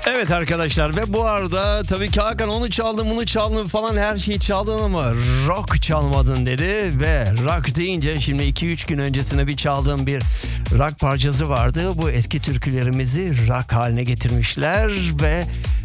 Evet arkadaşlar, ve bu arada tabii ki Hakan onu çaldın bunu çaldın falan her şeyi çaldın ama rock çalmadın dedi. Ve rock deyince şimdi 2-3 gün öncesine bir çaldığım bir rock parçası vardı. Bu eski türkülerimizi rock haline getirmişler ve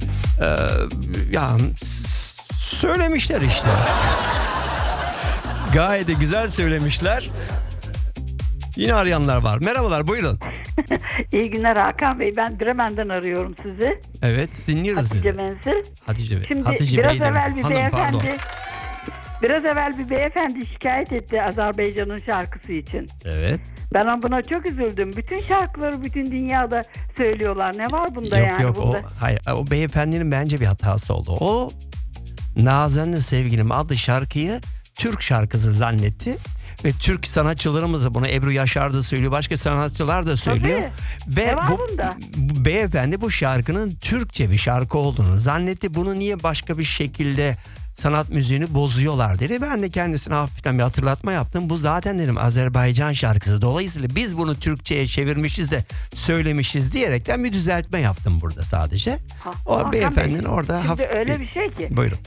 söylemişler işte. Gayet de güzel söylemişler. Yine arayanlar var. Merhabalar, buyurun. İyi günler Hakan Bey. Ben Bremen'den arıyorum sizi. Evet, dinliyoruz Hatice sizi. Mensil. Hatice Biraz Bey dedim. evvel bir Hanım, beyefendi pardon. Biraz evvel bir beyefendi şikayet etti Azerbaycan'ın şarkısı için. Evet. Ben buna çok üzüldüm. Bütün şarkıları bütün dünyada söylüyorlar. Ne var bunda Yok yani? yok, bunda? o beyefendinin bence bir hatası oldu. O Nazan'ın Sevgilim adlı şarkıyı Türk şarkısı zannetti. Ve Türk sanatçılarımız da bunu, Ebru Yaşar da söylüyor, başka sanatçılar da söylüyor. Tabii. Ve Ne var bunda? bu beyefendi bu şarkının Türkçe bir şarkı olduğunu zannetti. Bunu niye başka bir şekilde sanat müziğini bozuyorlar dedi. Ben de kendisine hafiften bir hatırlatma yaptım. Bu zaten dedim Azerbaycan şarkısı. Dolayısıyla biz bunu Türkçe'ye çevirmişiz de söylemişiz diyerekten bir düzeltme yaptım burada sadece. O Hakan beyefendinin Bey, orada şimdi hafif öyle bir şey ki. Buyurun.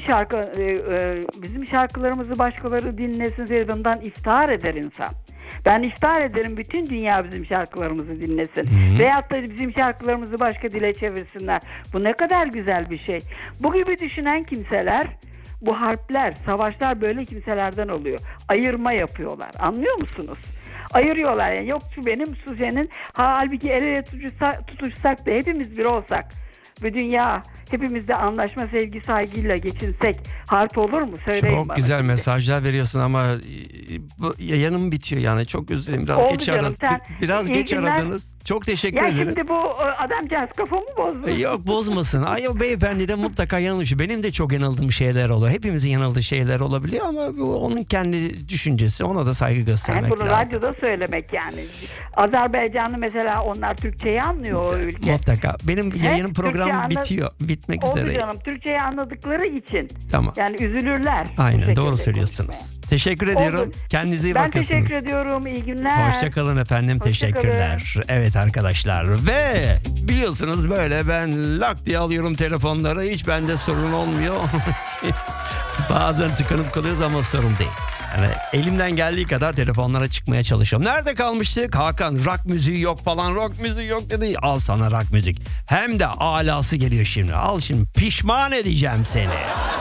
Bizim şarkılarımızı başkaları dinlesin diye bundan iftihar eder insan. Ben iftihar ederim, bütün dünya bizim şarkılarımızı dinlesin. Veyahut da bizim şarkılarımızı başka dile çevirsinler. Bu ne kadar güzel bir şey. Bu gibi düşünen kimseler, bu harpler, savaşlar böyle kimselerden oluyor. Ayırma yapıyorlar. Anlıyor musunuz? Ayırıyorlar yani. Yok şu benim, şu senin. Halbuki el ele tutuşsak da hepimiz bir olsak. Bu dünya hepimiz de anlaşma, sevgi, saygıyla geçinsek harp olur mu? Söyleyin Çok bana güzel şimdi. mesajlar veriyorsun ama yayınım bitiyor yani, çok özür dilerim. Biraz Oldu geç canım, aradınız. sen Biraz iyi geç günler. aradınız. Çok teşekkür Ya ederim. şimdi bu adamcağız kafamı bozdu. Yok, bozmasın. Ay, o beyefendi de mutlaka yanılmış. Benim de çok yanıldığım şeyler oluyor. Hepimizin yanıldığı şeyler olabiliyor ama bu onun kendi düşüncesi. Ona da saygı göstermek Yani bunu lazım. radyoda söylemek yani. Azerbaycanlı mesela, onlar Türkçeyi anlıyor o ülke. Mutlaka. Benim yayının Türkçe programı bitmek Oldu üzere. canım. Türkçeyi anladıkları için. Tamam. Yani üzülürler. Bu Aynen, şekilde doğru söylüyorsunuz. konuşmaya. Teşekkür ediyorum. Oldu. Kendinize iyi Ben bakıyorsunuz. teşekkür ediyorum. İyi günler. Hoşçakalın efendim. Hoşça kalın. Teşekkürler. Evet arkadaşlar, ve biliyorsunuz böyle ben lak diye alıyorum telefonları. Hiç bende sorun olmuyor. Bazen tıkanıp kalıyoruz ama sorun değil. Yani elimden geldiği kadar telefonlara çıkmaya çalışıyorum. Nerede kalmıştık? Hakan rock müziği yok falan, rock müziği yok dedi. Al sana rock müzik. Hem de alası geliyor şimdi. Al şimdi, pişman edeceğim seni.